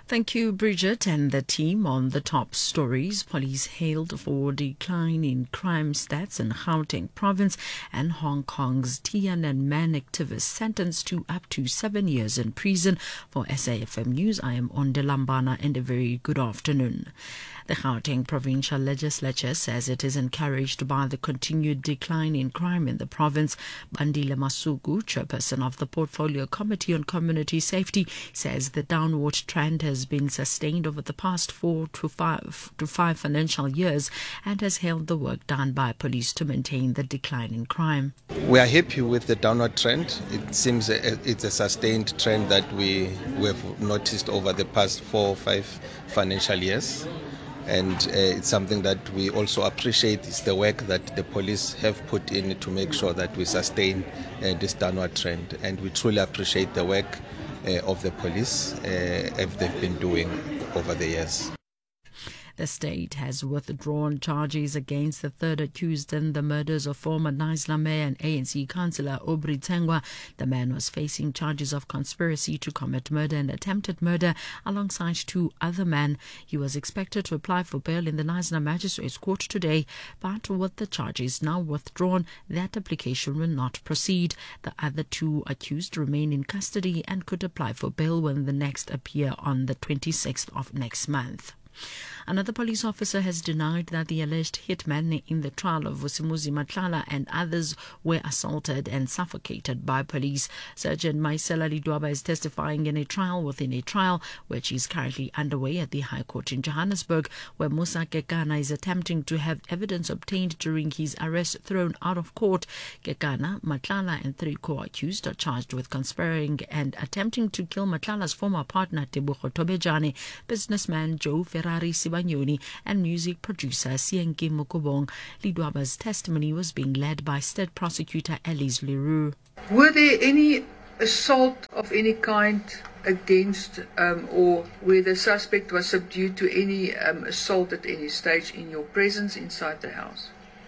Thank you, Bridget, and the team on the top stories. Police hailed for decline in crime stats in Gauteng province, and Hong Kong's Tiananmen activist sentenced to up to 7 years in prison. For SAFM News, I am Onde Lambana, and a very good afternoon. The Gauteng Provincial Legislature says it is encouraged by the continued decline in crime in the province. Bandile Masuku, chairperson of the Portfolio Committee on Community Safety, says the downward trend has been sustained over the past 4 to 5 financial years and has hailed the work done by police to maintain the decline in crime. We are happy with the downward trend. It seems it's a sustained trend that we have noticed over the past 4 or 5 financial years. And it's something that we also appreciate is the work that the police have put in to make sure that we sustain this downward trend. And we truly appreciate the work of the police as they've been doing over the years. The state has withdrawn charges against the third accused in the murders of former Knysna Mayor and ANC councillor Aubrey Tsengwa. The man was facing charges of conspiracy to commit murder and attempted murder alongside 2 other men. He was expected to apply for bail in the Knysna Magistrates Court today, but with the charges now withdrawn, that application will not proceed. The other 2 accused remain in custody and could apply for bail when the next appear on the 26th of next month. Another police officer has denied that the alleged hitman in the trial of Vusimuzi Matlala and others were assaulted and suffocated by police. Sergeant Maisela Lidwaba is testifying in a trial within a trial, which is currently underway at the High Court in Johannesburg, where Musa Kekana is attempting to have evidence obtained during his arrest thrown out of court. Kekana, Matlala and 3 co-accused are charged with conspiring and attempting to kill Matlala's former partner Tebogo Tobejane, businessman Joe Ferrari Banyoni, and music producer Sienke Mokobong. Lidwaba's testimony was being led by State Prosecutor Elise Leroux. Were there any assault of any kind against or where the suspect was subdued to any assault at any stage in your presence inside the house?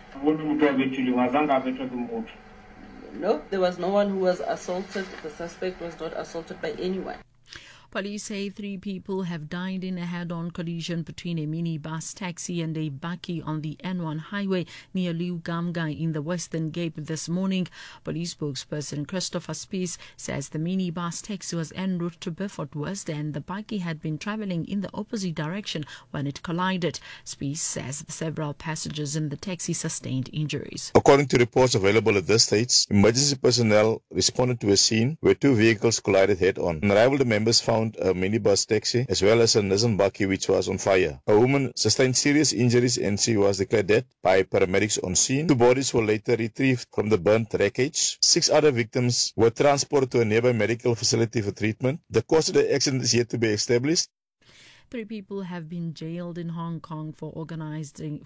No, there was no one who was assaulted. The suspect was not assaulted by anyone. Police say 3 people have died in a head-on collision between a minibus taxi and a bakkie on the N1 highway near Liugamga in the Western Cape this morning. Police spokesperson Christopher Spies says the minibus taxi was en route to Beaufort West and the bakkie had been travelling in the opposite direction when it collided. Spies says several passengers in the taxi sustained injuries. According to reports available at this stage, emergency personnel responded to a scene where 2 vehicles collided head-on. Unrivaled members found a minibus taxi as well as a Nissan bakkie which was on fire. A woman sustained serious injuries and she was declared dead by paramedics on scene. 2 bodies were later retrieved from the burnt wreckage. 6 other victims were transported to a nearby medical facility for treatment. The cause of the accident is yet to be established. 3 people have been jailed in Hong Kong for organizing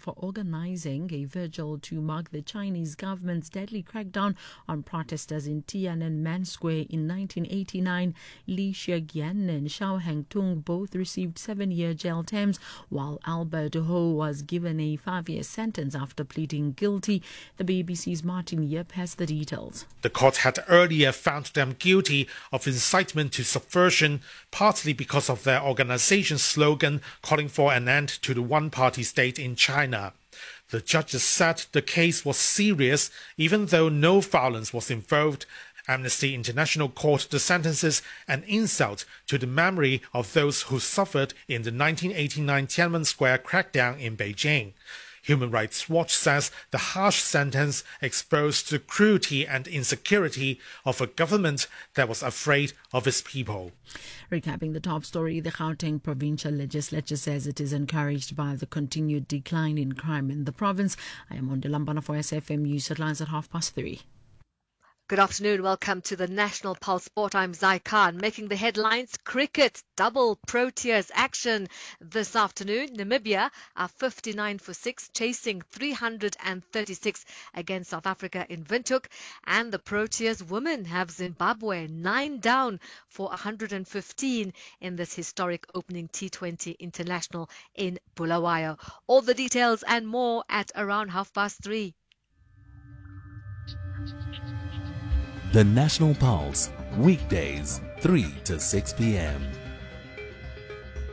a vigil to mark the Chinese government's deadly crackdown on protesters in Tiananmen Square in 1989. Li Xiaoyan and Xiao Hengtung both received 7-year jail terms, while Albert Ho was given a 5-year sentence after pleading guilty. The BBC's Martin Yip has the details. The court had earlier found them guilty of incitement to subversion, partly because of their organization's slogan calling for an end to the one-party state in China. The judges said the case was serious, even though no violence was involved. Amnesty International called the sentences an insult to the memory of those who suffered in the 1989 Tiananmen Square crackdown in Beijing. Human Rights Watch says the harsh sentence exposed the cruelty and insecurity of a government that was afraid of its people. Recapping the top story, the Gauteng Provincial Legislature says it is encouraged by the continued decline in crime in the province. I am Onde Lambana for SFM News Headlines at 3:30. Good afternoon. Welcome to the National Pulse Sport. I'm Zai Khan. Making the headlines, cricket, double Proteas action this afternoon. Namibia are 59 for 6, chasing 336 against South Africa in Windhoek. And the Proteas women have Zimbabwe 9 down for 115 in this historic opening T20 international in Bulawayo. All the details and more at around 3:30. The National Pulse, weekdays, 3 to 6 p.m.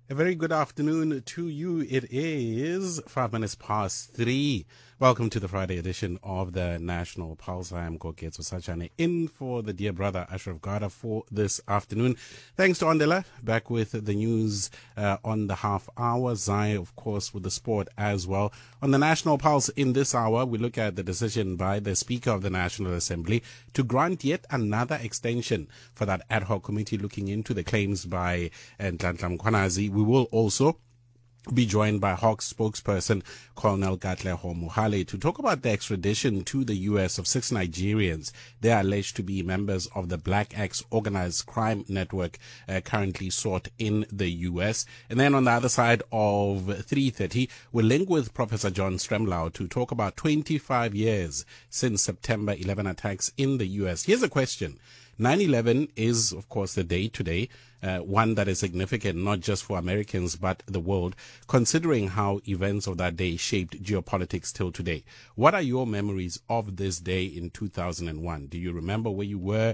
A very good afternoon to you. It is 5 minutes past 3. Welcome to the Friday edition of the National Pulse. I am Koketso Sachane, in for the dear brother Ashraf Garda for this afternoon. Thanks to Andela, back with the news on the half hour. Zai, of course, with the sport as well. On the National Pulse in this hour, we look at the decision by the Speaker of the National Assembly to grant yet another extension for that ad hoc committee looking into the claims by Nhlanhla Mkhwanazi. We will also be joined by Hawks spokesperson Colonel Katleho Mohale to talk about the extradition to the U.S. of 6 Nigerians. They are alleged to be members of the Black Axe organized crime network currently sought in the U.S. And then on the other side of 3:30, we'll link with Professor John Stremlau to talk about 25 years since September 11 attacks in the U.S. Here's a question. 9/11 is, of course, the day today, one that is significant not just for Americans but the world, considering how events of that day shaped geopolitics till today. What are your memories of this day in 2001? Do you remember where you were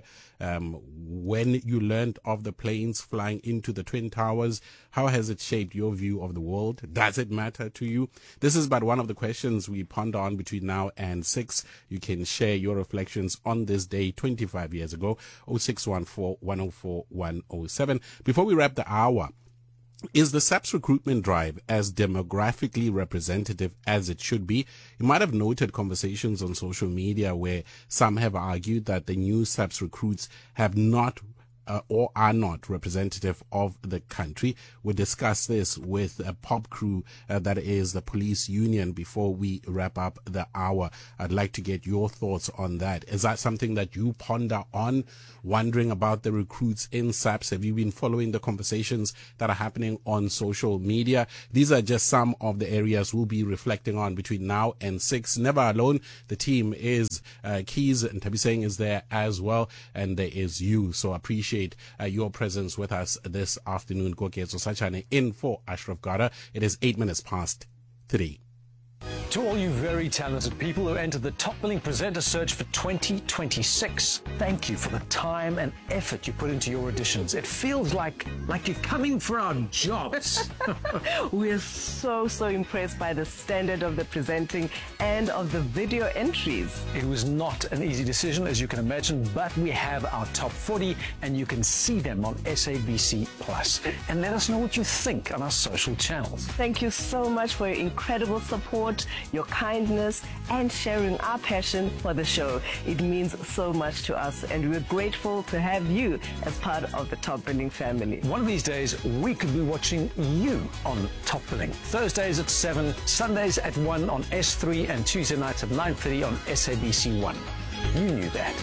when you learned of the planes flying into the Twin Towers? How has it shaped your view of the world? Does it matter to you? This is but one of the questions we ponder on between now and 6. You can share your reflections on this day 25 years ago, 0614 104 107. Before we wrap the hour, is the SAPS recruitment drive as demographically representative as it should be? You might have noted conversations on social media where some have argued that the new SAPS recruits have not or are not representative of the country. We'll discuss this with a pop crew that is the police union before we wrap up the hour. I'd like to get your thoughts on that. Is that something that you ponder on, wondering about the recruits in SAPS? Have you been following the conversations that are happening on social media? These are just some of the areas we'll be reflecting on between now and 6. Never alone. The team is Keys and Tabiseng is there as well, and there is you. So appreciate your presence with us this afternoon. Koketso Sachane, in for Ashraf Garda. It is 8 minutes past 3. To all you very talented people who entered the Top Billing Presenter Search for 2026, thank you for the time and effort you put into your auditions. It feels like you're coming for our jobs. We're so impressed by the standard of the presenting and of the video entries. It was not an easy decision, as you can imagine, but we have our top 40 and you can see them on SABC Plus. And let us know what you think on our social channels. Thank you so much for your incredible support, your kindness, and sharing our passion for the show. It means so much to us, and we're grateful to have you as part of the Top Billing family. One of these days, we could be watching you on Top Billing. Thursdays at 7, Sundays at 1 on S3, and Tuesday nights at 9:30 on SABC 1. You knew that.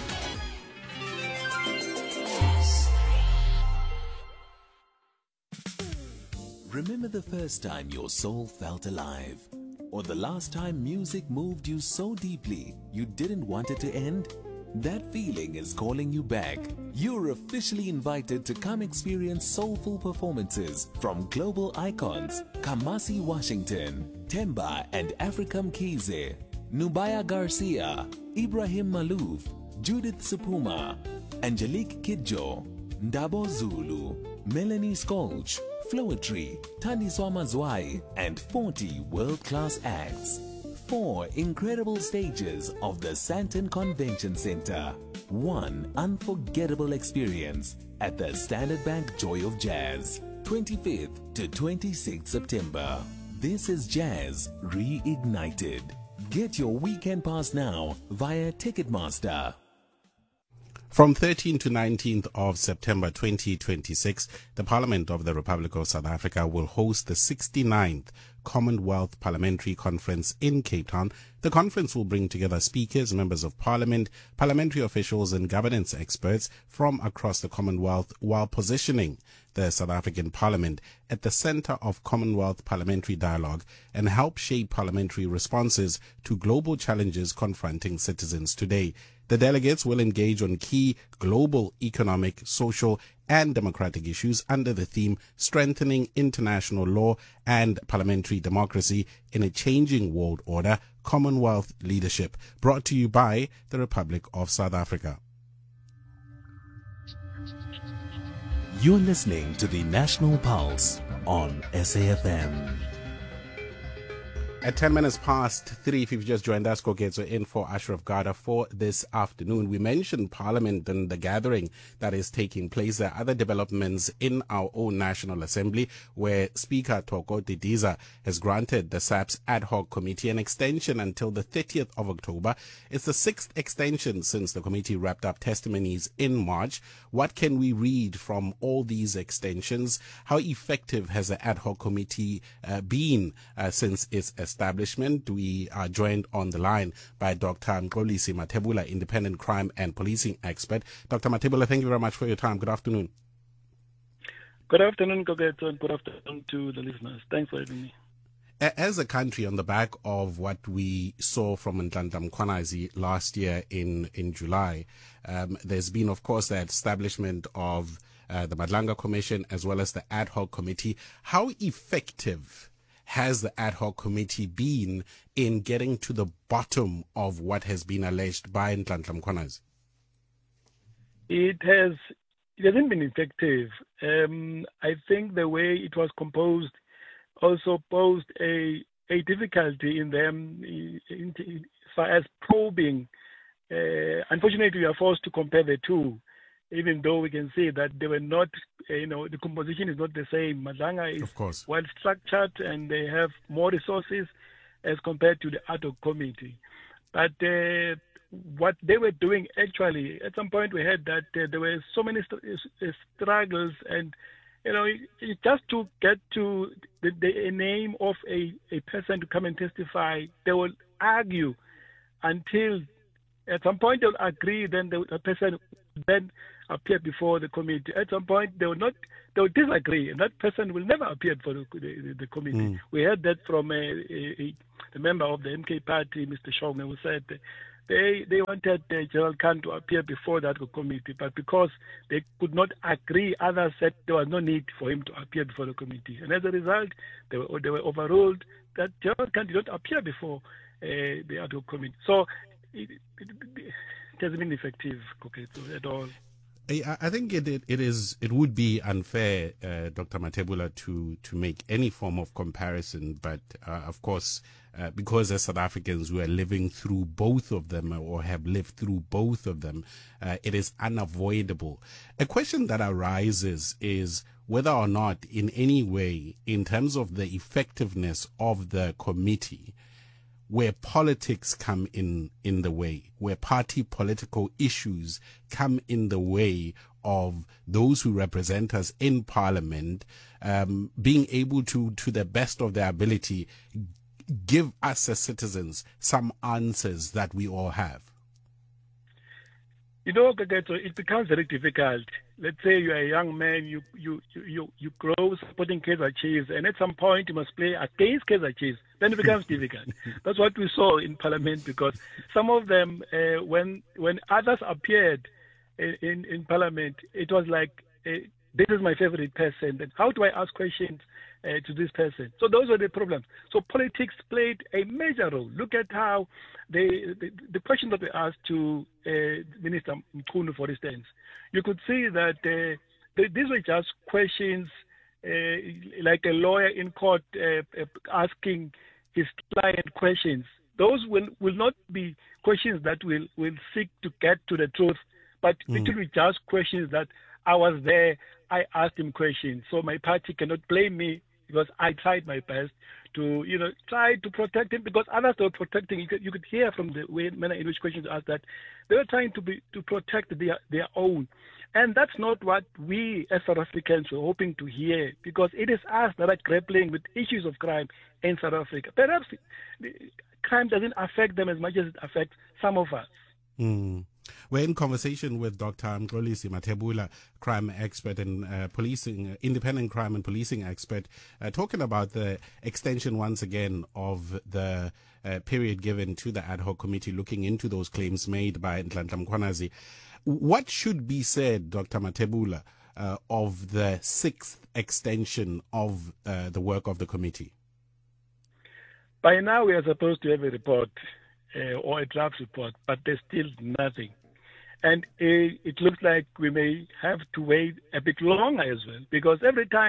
Remember the first time your soul felt alive? Or the last time music moved you so deeply you didn't want it to end? That feeling is calling you back. You're officially invited to come experience soulful performances from global icons Kamasi Washington, Temba and Africam Kize, Nubaya Garcia, Ibrahim Malouf, Judith Supuma, Angelique Kidjo, Ndabo Zulu, Melanie Skolch, Floetry, Taniswa Mazwai, and 40 world-class acts. 4 incredible stages of the Sandton Convention Center. 1 unforgettable experience at the Standard Bank Joy of Jazz. 25th to 26th September. This is Jazz Reignited. Get your weekend pass now via Ticketmaster. From 13th to 19th of September 2026, the Parliament of the Republic of South Africa will host the 69th Commonwealth Parliamentary Conference in Cape Town. The conference will bring together speakers, members of parliament, parliamentary officials and governance experts from across the Commonwealth while positioning the South African Parliament at the center of Commonwealth parliamentary dialogue and help shape parliamentary responses to global challenges confronting citizens today. The delegates will engage on key global economic, social, and democratic issues under the theme Strengthening International Law and Parliamentary Democracy in a Changing World Order, Commonwealth Leadership, brought to you by the Republic of South Africa. You're listening to the National Pulse on SAFM. At 10 minutes past 3, if you've just joined us, Koketso in for Ashraf Garda for this afternoon. We mentioned Parliament and the gathering that is taking place. There are other developments in our own National Assembly where Speaker Thoko Didiza has granted the SAPS Ad Hoc Committee an extension until the 30th of October. It's the 6th extension since the committee wrapped up testimonies in March. What can we read from all these extensions? How effective has the Ad Hoc Committee been since its establishment? We are joined on the line by Dr. Mxolisi Mathebula, independent crime and policing expert. Dr. Mathebula, thank you very much for your time. Good afternoon. Good afternoon, Kogeto, and good afternoon to the listeners. Thanks for having me. As a country, on the back of what we saw from Nhlanhla Mkhwanazi last year in July, there's been, of course, the establishment of the Madlanga Commission as well as the Ad Hoc Committee. How effective has the Ad Hoc Committee been in getting to the bottom of what has been alleged by Nhlanhla Mkhwanazi? It hasn't been effective. I think the way it was composed also posed a difficulty in them as far as probing. Unfortunately, we are forced to compare the two, even though we can see that they were not, the composition is not the same. Madlanga is well structured and they have more resources as compared to the Ad Hoc Committee. But what they were doing actually, at some point we heard that there were so many struggles and, just to get to the name of a person to come and testify, they will argue until at some point they'll agree, then the person then appear before the committee. At some point they will disagree, and that person will never appear for the committee. We heard that from a member of the MK party, Mr. Shong, who said they wanted General Khan to appear before that committee, but because they could not agree, others said there was no need for him to appear before the committee. And as a result, they were overruled that General Khan did not appear before the Ad Hoc Committee. So it hasn't been effective at all. I think it would be unfair, Dr. Mathebula, to make any form of comparison, but of course, because as South Africans who are living through both of them or have lived through both of them, it is unavoidable. A question that arises is whether or not in any way, in terms of the effectiveness of the committee, where politics come in the way, where party political issues come in the way of those who represent us in Parliament, being able to the best of their ability, give us as citizens some answers that we all have. Kageto, it becomes very difficult. Let's say you are a young man, you grow supporting Kaizer Chiefs, and at some point you must play against Kaizer Chiefs. Then it becomes difficult. That's what we saw in Parliament, because some of them, when others appeared in Parliament, it was like, this is my favorite person, then how do I ask questions to this person? So those were the problems. So politics played a major role. Look at how the question that we asked to Minister Mkhunu, for instance, you could see that these were just questions like a lawyer in court asking his client questions. Those will not be questions that will seek to get to the truth, but it will be just questions that I was there, I asked him questions. So my party cannot blame me because I tried my best to, try to protect him, because others were protecting. You could hear from the manner in which questions asked that they were trying to protect their own. And that's not what we as South Africans were hoping to hear, because it is us that are grappling with issues of crime in South Africa. Perhaps crime doesn't affect them as much as it affects some of us. We're in conversation with Dr. Mxolisi Mathebula, crime expert and independent crime and policing expert, talking about the extension once again of the period given to the Ad Hoc Committee looking into those claims made by Nhlanhla Mkhwanazi. What should be said, Dr. Mathebula, of the 6th extension of the work of the committee? By now we are supposed to have a report or a draft report, but there's still nothing. And it looks like we may have to wait a bit longer as well, because every time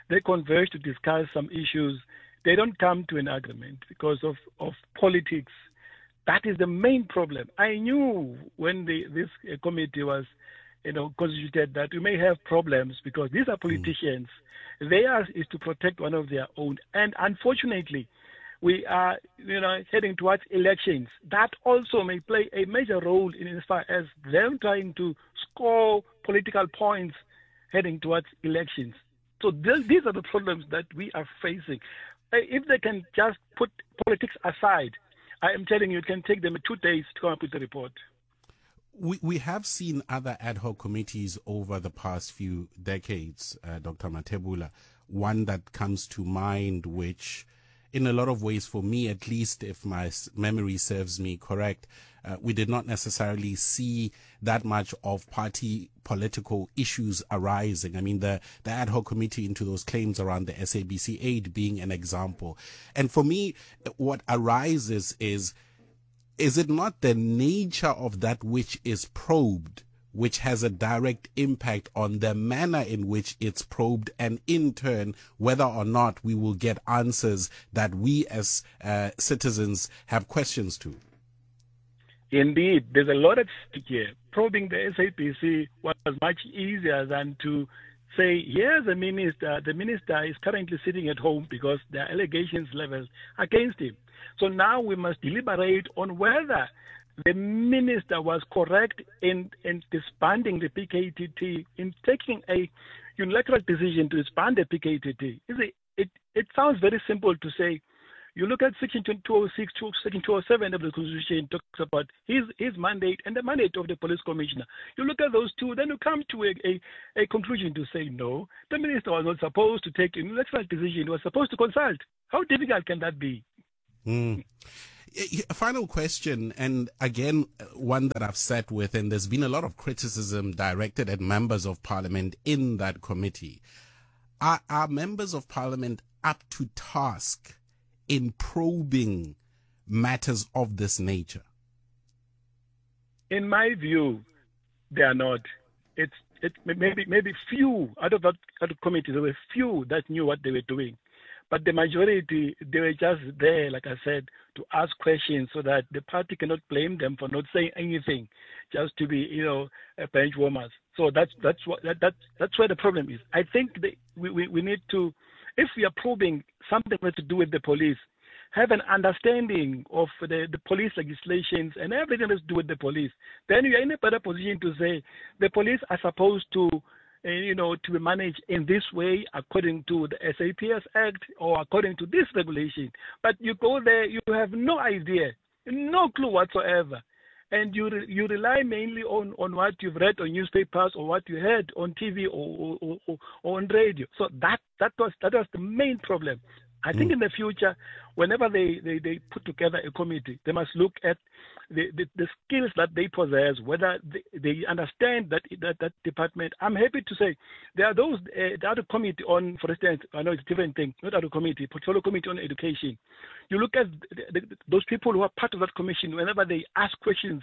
they converge to discuss some issues, they don't come to an agreement because of politics. That is the main problem. I knew when this committee was constituted that we may have problems because these are politicians. Theirs is to protect one of their own. And unfortunately, we are heading towards elections. That also may play a major role in as far as them trying to score political points heading towards elections. So these are the problems that we are facing. If they can just put politics aside, I am telling you, it can take them 2 days to come up with a report. We have seen other ad hoc committees over the past few decades, Dr. Mathebula. One that comes to mind, which in a lot of ways, for me at least, if my memory serves me correct, we did not necessarily see that much of party political issues arising. I mean, the ad hoc committee into those claims around the SABC aid being an example. And for me, what arises is it not the nature of that which is probed which has a direct impact on the manner in which it's probed, and in turn, whether or not we will get answers that we as citizens have questions to? Indeed, there's a lot at stake here. Probing the SABC was much easier than to say, here's the minister is currently sitting at home because there are allegations leveled against him. So now we must deliberate on whether the minister was correct in disbanding the PKTT, in taking a unilateral decision to disband the PKTT. It sounds very simple to say. You look at Section 206, Section 207 of the Constitution talks about his mandate and the mandate of the police commissioner. You look at those two, then you come to a conclusion to say, no, the minister was not supposed to take a unilateral decision. He was supposed to consult. How difficult can that be? A final question, and again, one that I've sat with, and there's been a lot of criticism directed at members of parliament in that committee. Are members of parliament up to task in probing matters of this nature? In my view, they are not. It's maybe few out of that committee. There were few that knew what they were doing. But the majority, they were just there, like I said, to ask questions so that the party cannot blame them for not saying anything, just to be, bench warmers. So that's where the problem is. I think we need to, if we are probing something that has to do with the police, have an understanding of the police legislations and everything that's to do with the police. Then you are in a better position to say the police are supposed to to be managed in this way according to the SAPS Act or according to this regulation. But you go there, you have no idea, no clue whatsoever. And you rely mainly on what you've read on newspapers or what you heard on TV or on radio. So that was the main problem. I think in the future, whenever they put together a committee, they must look at the skills that they possess, whether they understand that department. I'm happy to say there are those, the other committee on, for instance, I know it's a different thing, not other committee, portfolio committee on education. You look at those people who are part of that commission, whenever they ask questions,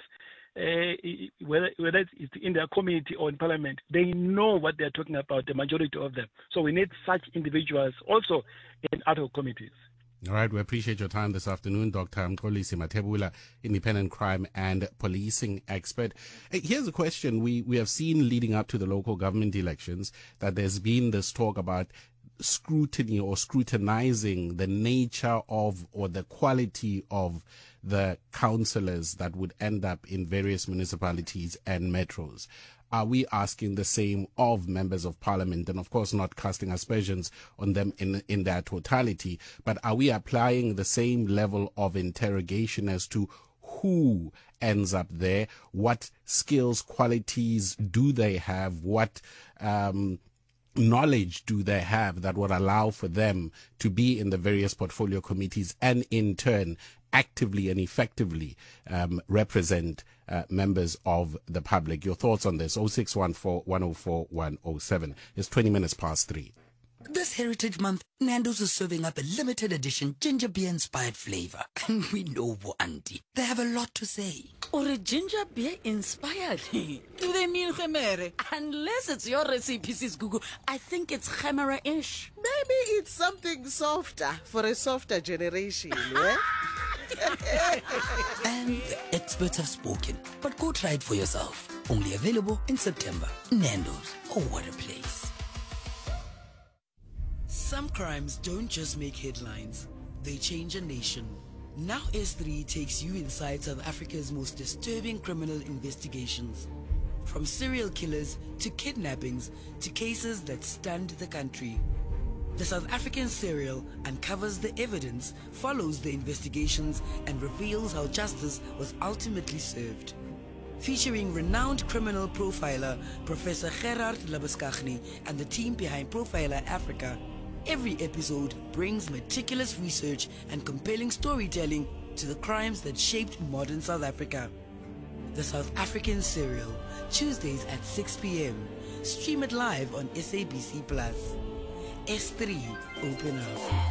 whether it's in their committee or in parliament, they know what they're talking about, the majority of them. So we need such individuals also in other committees. All right, we appreciate your time this afternoon, Dr. Mxolisi Mathebula, independent crime and policing expert. Here's a question. We have seen leading up to the local government elections that there's been this talk about scrutiny or scrutinizing the nature of or the quality of the councillors that would end up in various municipalities and metros. Are we asking the same of members of parliament? And of course not casting aspersions on them in their totality, but are we applying the same level of interrogation as to who ends up there? What skills, qualities do they have? What knowledge do they have that would allow for them to be in the various portfolio committees and in turn actively and effectively represent members of the public? Your thoughts on this? 0614 104 107. It's 20 minutes past 3. This Heritage Month, Nando's is serving up a limited edition ginger beer inspired flavor. And we know, Bo Auntie, they have a lot to say. Or a ginger beer inspired? Do they Unless it's your recipe, Sis Gugu, I think it's Gemera-ish. Maybe it's something softer for a softer generation, yeah? And the experts have spoken, but go try it for yourself. Only available in September. Nando's. Oh, what a place. Some crimes don't just make headlines, they change a nation. Now S3 takes you inside South Africa's most disturbing criminal investigations. From serial killers to kidnappings to cases that stunned the country. The South African serial uncovers the evidence, follows the investigations, and reveals how justice was ultimately served. Featuring renowned criminal profiler Professor Gerard Labuschagne and the team behind Profiler Africa, every episode brings meticulous research and compelling storytelling to the crimes that shaped modern South Africa. The South African Serial, Tuesdays at 6 p.m. Stream it live on SABC+. S3, open up.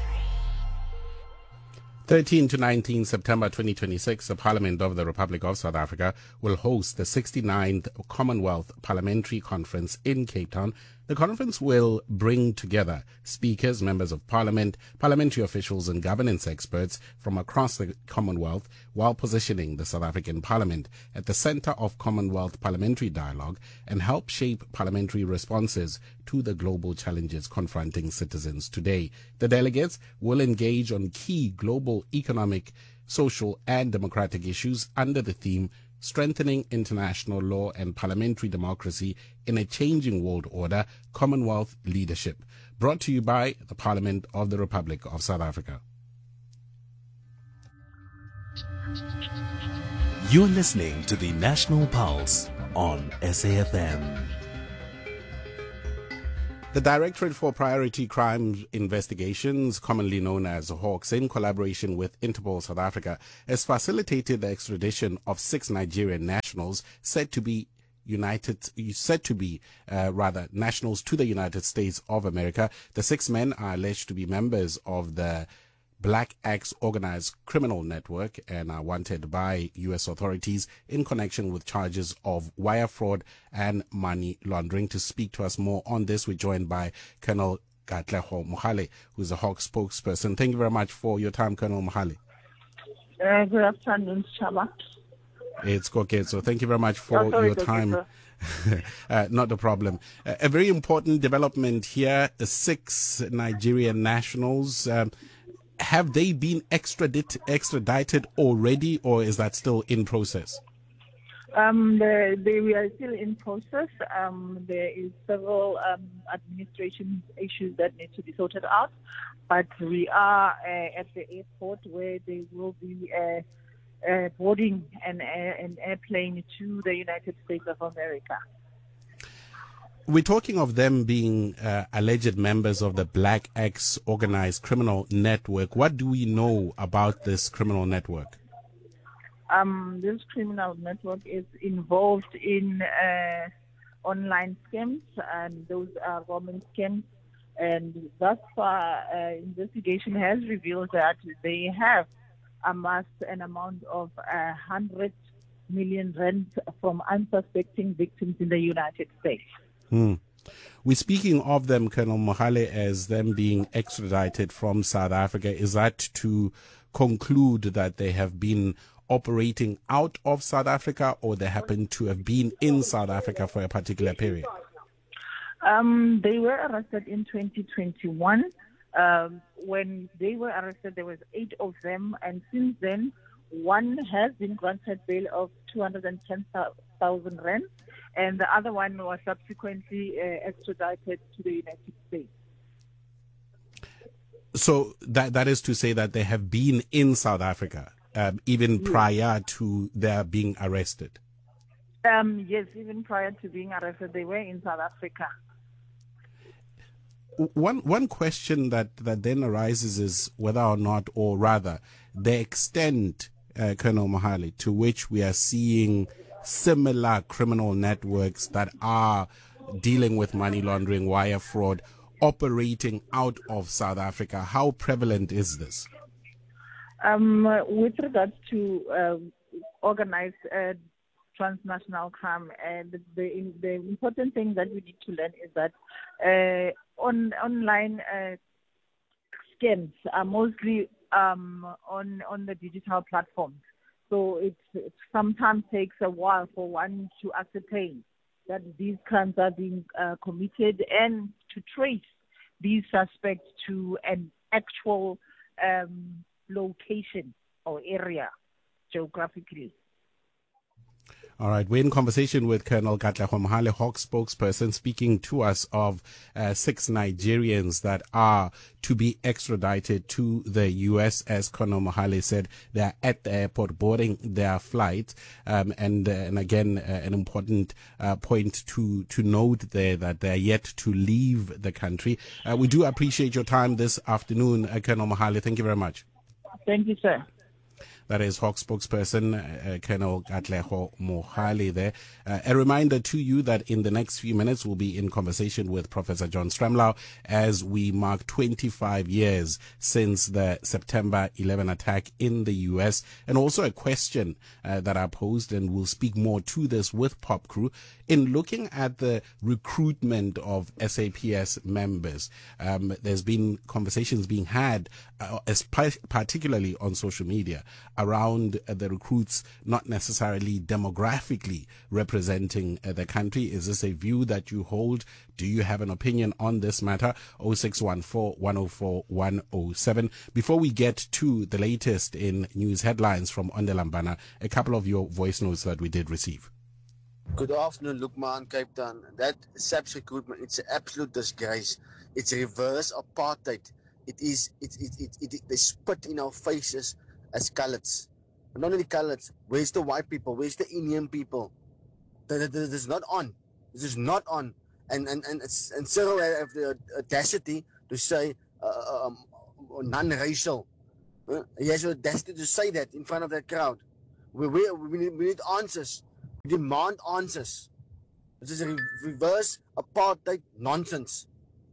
13 to 19 September 2026, the Parliament of the Republic of South Africa will host the 69th Commonwealth Parliamentary Conference in Cape Town. The conference will bring together speakers, members of parliament, parliamentary officials and governance experts from across the Commonwealth while positioning the South African Parliament at the center of Commonwealth parliamentary dialogue and help shape parliamentary responses to the global challenges confronting citizens today. The delegates will engage on key global economic, social and democratic issues under the theme Strengthening International Law and Parliamentary Democracy in a Changing World Order, Commonwealth Leadership. Brought to you by the Parliament of the Republic of South Africa. You're listening to the National Pulse on SAFM. The Directorate for Priority Crime Investigations, commonly known as Hawks, in collaboration with Interpol South Africa, has facilitated the extradition of 6 Nigerian nationals said to be nationals to the United States of America. The 6 men are alleged to be members of the Black Axe organized criminal network and are wanted by U.S. authorities in connection with charges of wire fraud and money laundering. To speak to us more on this, we're joined by Colonel Katlego Mohale, who's a Hawk spokesperson. Thank you very much for your time, Colonel Mohale. Good afternoon, Chaba. It's Koke, so thank you very much for your time. Not a problem. A very important development here, 6 Nigerian nationals. Have they been extradited already, or is that still in process? We are still in process. There is several administration issues that need to be sorted out, but we are at the airport where they will be boarding an airplane to the United States of America. We're talking of them being alleged members of the Black Axe organized criminal network. What do we know about this criminal network? This criminal network is involved in online scams, and those are Roman scams. And thus far, investigation has revealed that they have amassed an amount of 100 million rand from unsuspecting victims in the United States. We're speaking of them, Colonel Mohale, as them being extradited from South Africa. Is that to conclude that they have been operating out of South Africa, or they happen to have been in South Africa for a particular period? They were arrested in 2021. When they were arrested, there was 8 of them, and since then, one has been granted bail of 210,000 rand, and the other one was subsequently extradited to the United States. So that is to say that they have been in South Africa even prior to their being arrested? Yes, even prior to being arrested, they were in South Africa. One question that then arises is whether or not, or rather, the extent, Colonel Mohale, to which we are seeing similar criminal networks that are dealing with money laundering, wire fraud, operating out of South Africa. How prevalent is this? With regards to organized transnational crime. And the important thing that we need to learn is that online scams are mostly on the digital platforms. So it sometimes takes a while for one to ascertain that these crimes are being committed and to trace these suspects to an actual location or area geographically. All right, we're in conversation with Colonel Katlego Mohale, Hawk spokesperson, speaking to us of 6 Nigerians that are to be extradited to the U.S. As Colonel Mohale said, they're at the airport boarding their flight. And again, an important point to note there that they're yet to leave the country. We do appreciate your time this afternoon, Colonel Mohale. Thank you very much. Thank you, sir. That is Hawk spokesperson Colonel Katlego Mohale there. A reminder to you that in the next few minutes we'll be in conversation with Professor John Stremlau as we mark 25 years since the September 11 attack in the U.S. and also a question that I posed, and we'll speak more to this with Pop Crew in looking at the recruitment of SAPS members. There's been conversations being had, particularly on social media, around the recruits not necessarily demographically representing the country. Is this a view that you hold? Do you have an opinion on this matter? 0614-104-107. Before we get to the latest in news headlines from Ondelambana, a couple of your voice notes that we did receive. Good afternoon, Lukman, Cape Town. That SAPS recruitment, it's an absolute disgrace. It's reverse apartheid. They spit in our faces as colours. But not only colours, where's the white people? Where's the Indian people? This is not on. This is not on. And Cyril have the audacity to say non-racial. He has the audacity to say that in front of that crowd. We need answers. We demand answers. This is a reverse apartheid nonsense.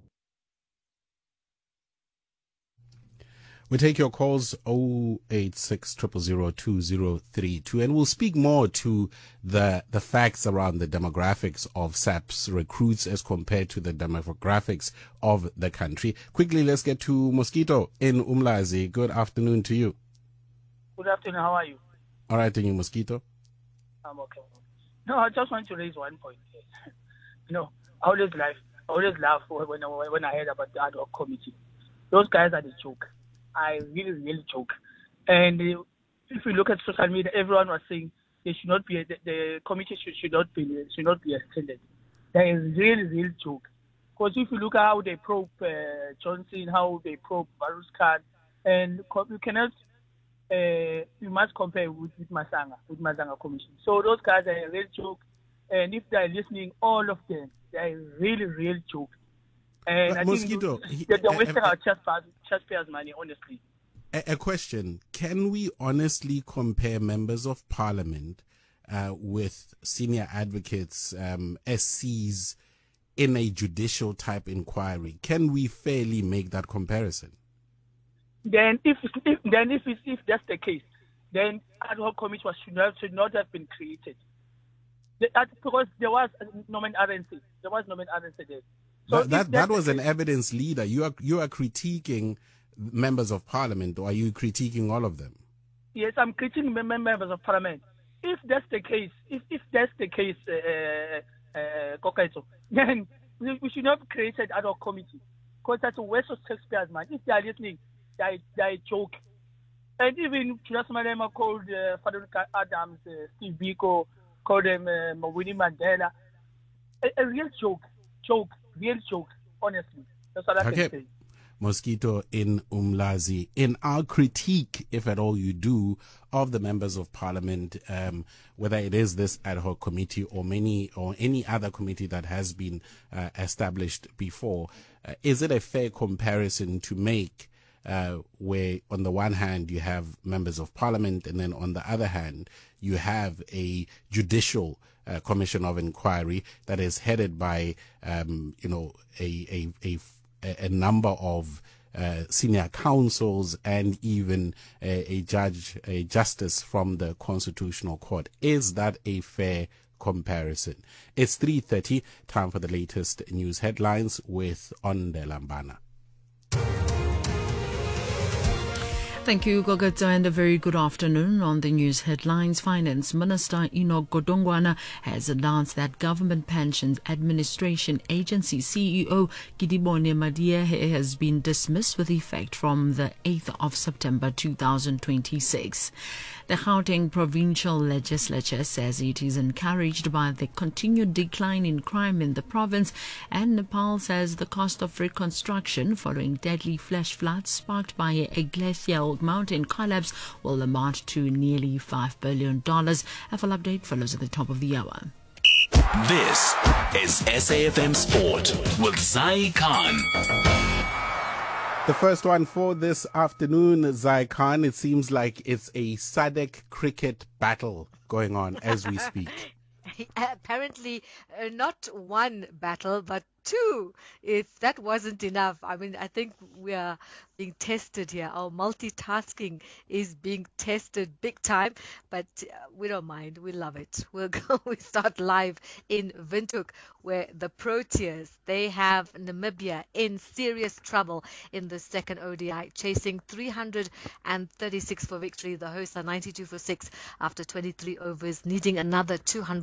We take your calls 086 000 2032, and we'll speak more to the facts around the demographics of SAPS recruits as compared to the demographics of the country. Quickly, let's get to Mosquito in Umlazi. Good afternoon to you. Good afternoon. How are you? All right, and you, Mosquito? I'm okay. No, I just want to raise one point. I always laugh when I heard about the ad hoc committee. Those guys are the joke. I really joke. And if you look at social media, everyone was saying they should not be the committee should not be extended. That is really joke. Because if you look at how they probe Johnson, how they probe Barus Khan, and you cannot, you must compare with Mazanga Commission. So those guys are a real joke. And if they're listening, all of them, they're real joke. And I Mosquito, think they're wasting our taxpayers' money, honestly. A question. Can we honestly compare members of parliament with senior advocates, SCs, in a judicial type inquiry? Can we fairly make that comparison? Then if that's the case, then ad hoc committee should not have been created. Because there was Norman Arendt. There there. So that was an evidence leader. You are critiquing members of parliament, or are you critiquing all of them? Yes, I'm critiquing members of parliament. If that's the case, Kokaito, then we should not have created ad hoc committee, because that's a waste of taxpayers' money. If they are listening, they are joke. And even Chilasamalema called Fadul Adams, Steve Biko, called him Winnie Mandela. A real joke, real joke, honestly. That's what I can say. Mosquito in Umlazi, in our critique, if at all you do, of the members of parliament, whether it is this ad hoc committee or any other committee that has been established before, is it a fair comparison to make where on the one hand you have members of parliament and then on the other hand you have a judicial commission of inquiry that is headed by a number of senior counsels, and even a justice from the Constitutional Court. Is that a fair comparison? It's 3:30, time for the latest news headlines with Onde Lambana. Thank you, Gogato, and a very good afternoon. On the news headlines, Finance Minister Enoch Godongwana has announced that Government Pensions Administration Agency CEO Gidibone Madiehe has been dismissed with effect from the 8th of September 2026. The Gauteng Provincial Legislature says it is encouraged by the continued decline in crime in the province, and Nepal says the cost of reconstruction following deadly flash floods sparked by a glacial mountain collapse will amount to nearly $5 billion. A full update follows at the top of the hour. This is SAFM Sport with Zai Khan. The first one for this afternoon, Zai Khan, it seems like it's a SADC cricket battle going on as we speak. Apparently, not one battle, but two. If that wasn't enough, I mean, I think we are being tested here. Our multitasking is being tested big time, but we don't mind. We love it. We start live in Windhoek, where the Proteas, they have Namibia in serious trouble in the second ODI, chasing 336 for victory. The hosts are 92 for 6 after 23 overs, needing another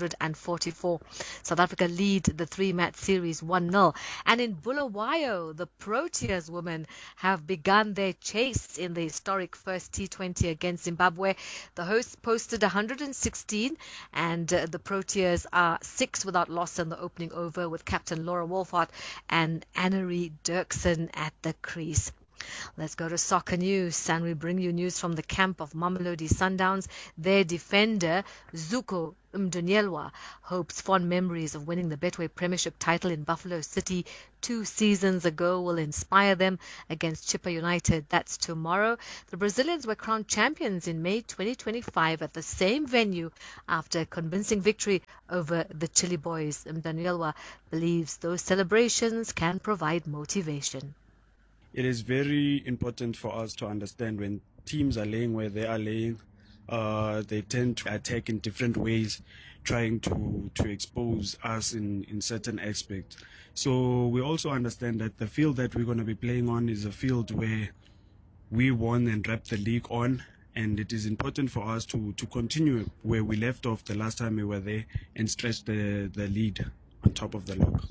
244. South Africa lead the three-match series 1-0. And in Bulawayo, the Proteas women have begun their chase in the historic first T20 against Zimbabwe. The hosts posted 116, and the Proteas are 6 without loss in the opening over, with captain Laura Wolfhard and Annery Dirksen at the crease. Let's go to soccer news, and we bring you news from the camp of Mamelodi Sundowns. Their defender, Zuko Mdonyelwa, hopes fond memories of winning the Betway Premiership title in Buffalo City 2 seasons ago will inspire them against Chippa United. That's tomorrow. The Brazilians were crowned champions in May 2025 at the same venue after a convincing victory over the Chile Boys. Mdonyelwa believes those celebrations can provide motivation. It is very important for us to understand when teams are laying where they are laying, they tend to attack in different ways, trying to expose us in certain aspects. So we also understand that the field that we're going to be playing on is a field where we won and wrapped the league on, and it is important for us to continue where we left off the last time we were there and stretch the lead on top of the log.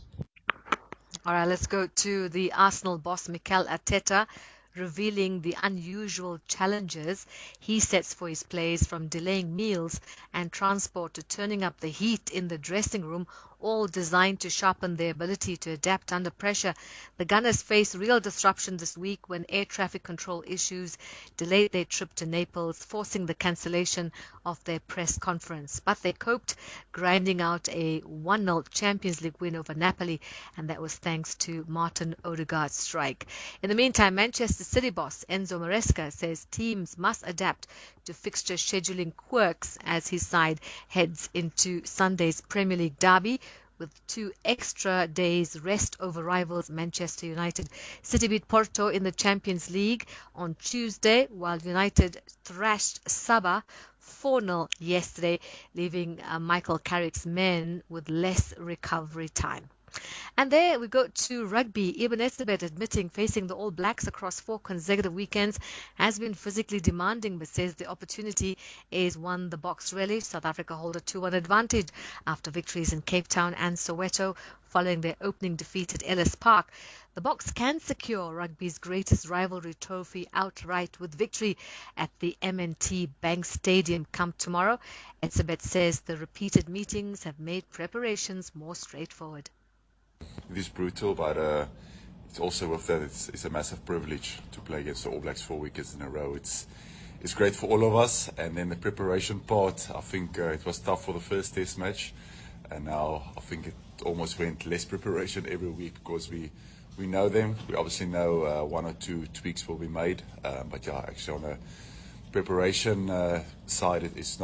All right, let's go to the Arsenal boss, Mikel Arteta, revealing the unusual challenges he sets for his players, from delaying meals and transport to turning up the heat in the dressing room, all designed to sharpen their ability to adapt under pressure. The Gunners face real disruption this week when air traffic control issues delayed their trip to Naples, forcing the cancellation of their press conference. But they coped, grinding out a 1-0 Champions League win over Napoli, and that was thanks to Martin Odegaard's strike. In the meantime, Manchester City boss Enzo Maresca says teams must adapt to fixture scheduling quirks as his side heads into Sunday's Premier League derby, with 2 extra days rest over rivals Manchester United. City beat Porto in the Champions League on Tuesday, while United thrashed Sabah 4-0 yesterday, leaving Michael Carrick's men with less recovery time. And there we go to rugby. Eben Etzebeth admitting facing the All Blacks across 4 consecutive weekends has been physically demanding, but says the opportunity is one the Box relish. South Africa hold a 2-1 advantage after victories in Cape Town and Soweto following their opening defeat at Ellis Park. The Box can secure rugby's greatest rivalry trophy outright with victory at the M&T Bank Stadium come tomorrow. Etzebeth says the repeated meetings have made preparations more straightforward. It is brutal, but it's also with that it's a massive privilege to play against the All Blacks 4 weekends in a row. It's great for all of us, and then the preparation part, I think it was tough for the first test match, and now I think it almost went less preparation every week because we know them. We obviously know 1 or 2 tweaks will be made, but yeah, actually on the preparation side,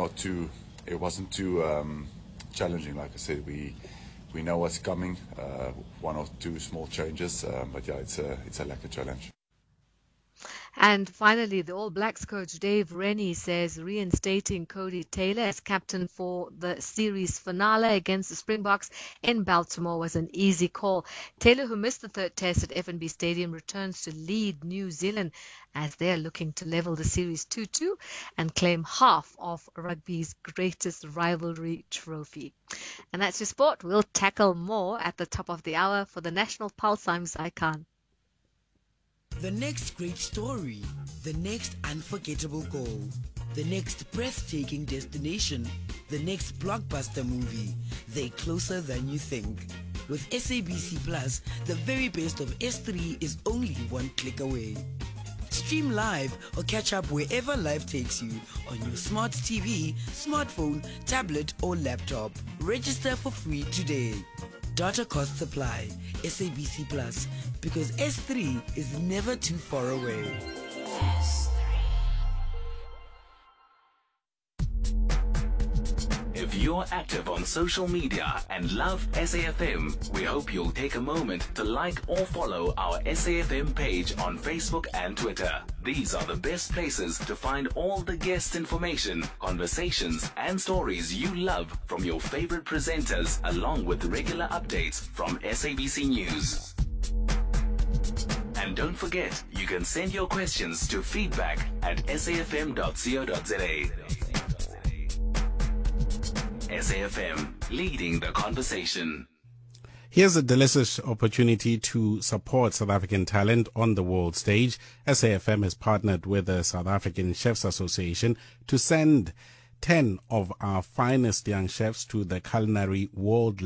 it wasn't too challenging. Like I said, we know what's coming, 1 or 2 small changes, but yeah, it's a lack of challenge. And finally, the All Blacks coach Dave Rennie says reinstating Cody Taylor as captain for the series finale against the Springboks in Baltimore was an easy call. Taylor, who missed the third test at FNB Stadium, returns to lead New Zealand as they are looking to level the series 2-2 and claim half of rugby's greatest rivalry trophy. And that's your sport. We'll tackle more at the top of the hour. For the National Pulse, I'm Zai Khan. The next great story, the next unforgettable goal, the next breathtaking destination, the next blockbuster movie, they're closer than you think. With SABC Plus, the very best of S3 is only one click away. Stream live or catch up wherever life takes you on your smart TV, smartphone, tablet or laptop. Register for free today. Data costs apply. SABC Plus, because S3 is never too far away. If you're active on social media and love SAFM, we hope you'll take a moment to like or follow our SAFM page on Facebook and Twitter. These are the best places to find all the guest information, conversations, and stories you love from your favorite presenters, along with regular updates from SABC News. And don't forget, you can send your questions to feedback@safm.co.za. SAFM, leading the conversation. Here's a delicious opportunity to support South African talent on the world stage. SAFM has partnered with the South African Chefs Association to send 10 of our finest young chefs to the Culinary World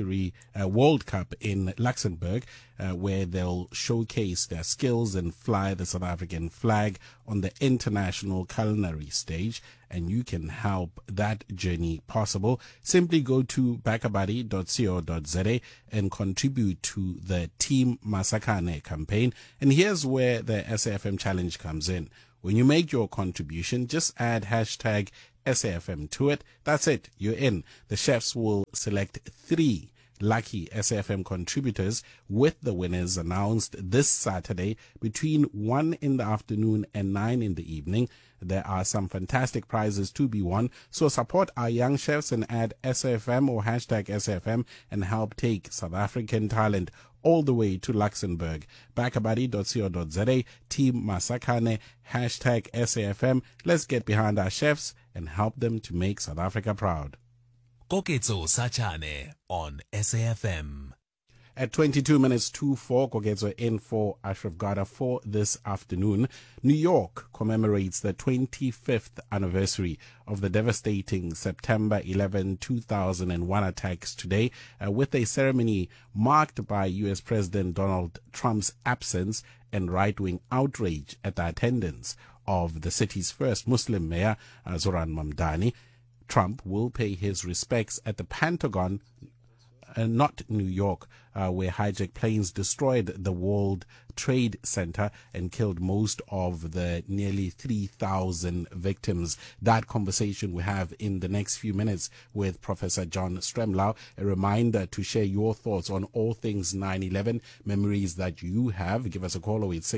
Cup in Luxembourg, where they'll showcase their skills and fly the South African flag on the international culinary stage. And you can help that journey possible. Simply go to bakabadi.co.za and contribute to the Team Masakane campaign. And here's where the SAFM challenge comes in. When you make your contribution, just add hashtag SAFM to it. That's it. You're in. The chefs will select 3 lucky SAFM contributors, with the winners announced this Saturday between 1 in the afternoon and 9 in the evening. There are some fantastic prizes to be won, so support our young chefs and add SAFM or hashtag SAFM and help take South African talent all the way to Luxembourg. Bakabadi.co.za, Team Masakane, hashtag SAFM. Let's get behind our chefs and help them to make South Africa proud. Koketso Sachane on SAFM. At 22 minutes to 4, Koketso in for Ashraf Garda for this afternoon. New York commemorates the 25th anniversary of the devastating September 11, 2001 attacks today, with a ceremony marked by U.S. President Donald Trump's absence and right-wing outrage at the attendance of the city's first Muslim mayor, Zoran Mamdani. Trump will pay his respects at the Pentagon, not New York, where hijacked planes destroyed the World Trade Center and killed most of the nearly 3,000 victims. That conversation we have in the next few minutes with Professor John Stremlau. A reminder to share your thoughts on all things 9/11, memories that you have. Give us a call at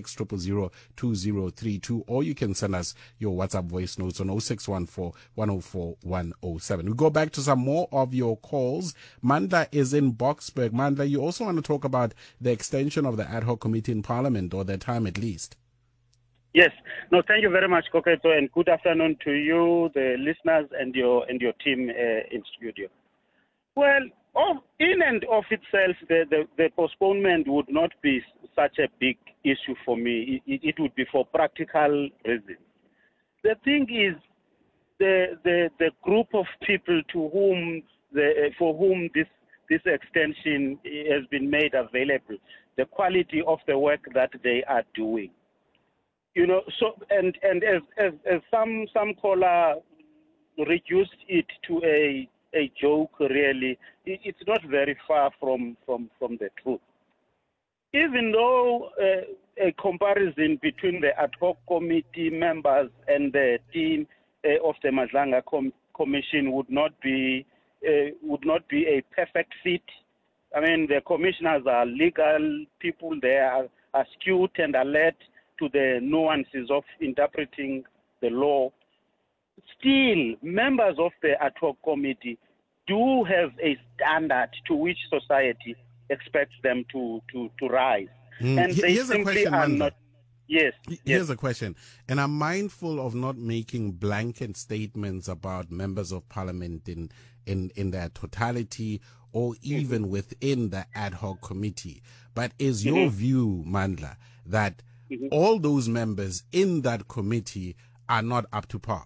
600-2032, or you can send us your WhatsApp voice notes on 0614-104-107. We go back to some more of your calls. Mandla is in Boksburg. Mandla, you also want to talk about the extension of the ad hoc committee in Parliament, or their time at least. Yes. No, thank you very much, Koketso, and good afternoon to you, the listeners, and your team in studio. Well, in and of itself, the postponement would not be such a big issue for me. It would be for practical reasons. The thing is, the group of people for whom this extension has been made available, the quality of the work that they are doing. You know, so and as some caller reduced it to a joke, really, it's not very far from the truth. Even though a comparison between the ad hoc committee members and the team of the Madlanga Commission would not be a perfect fit. I mean, the commissioners are legal people. They are astute and alert to the nuances of interpreting the law, still members of the ad hoc committee do have a standard to which society expects them to rise. And they Here's a simply question, are Mandla. not. Yes. Here's a question. And I'm mindful of not making blanket statements about members of parliament in their totality or even within the ad hoc committee. But is your view, Mandla, that all those members in that committee are not up to par?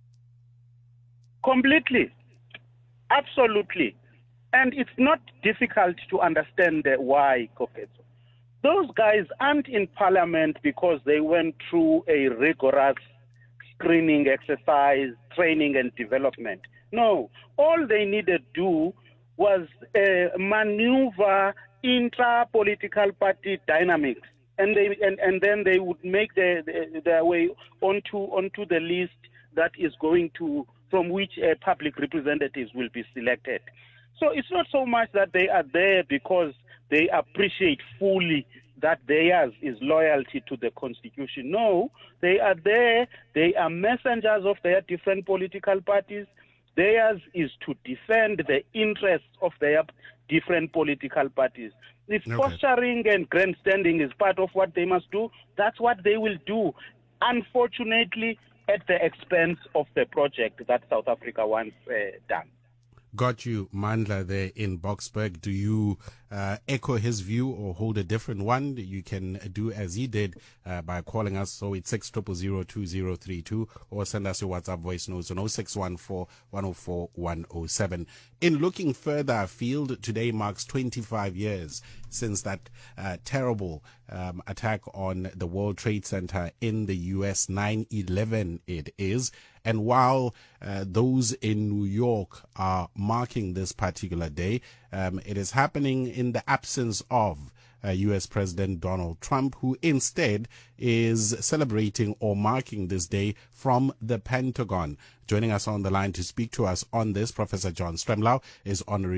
Completely. Absolutely. And it's not difficult to understand why, Koketso. Those guys aren't in parliament because they went through a rigorous screening exercise, training and development. No, all they needed to do was maneuver intra-political party dynamics, and then they would make their way onto the list that is going to, from which public representatives will be selected. So it's not so much that they are there because they appreciate fully that theirs is loyalty to the Constitution. No, they are there. They are messengers of their different political parties. Theirs is to defend the interests of their different political parties. If posturing and grandstanding is part of what they must do, that's what they will do. Unfortunately, at the expense of the project that South Africa wants done. Got you, Mandla, there in Boksburg. Do you echo his view or hold a different one? You can do as he did by calling us 086-000-2032 or send us your WhatsApp voice notes on 0614-104-107. In looking further afield, today marks 25 years since that terrible attack on the World Trade Center in the U.S., 9/11 it is. And while those in New York are marking this particular day, it is happening in the absence of U.S. President Donald Trump, who instead is celebrating or marking this day from the Pentagon. Joining us on the line to speak to us on this, Professor John Stremlau is honorary